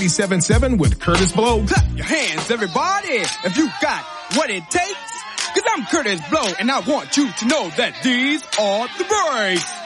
97.7 with Curtis Blow. Clap your hands, everybody, if you got what it takes. Cause I'm Curtis Blow, and I want you to know that these are the breaks.